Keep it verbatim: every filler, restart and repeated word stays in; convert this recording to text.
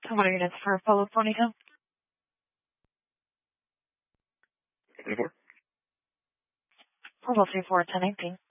Tomato units for Apollo Ponytail. twenty-four. Apollo three four, ten eighteen.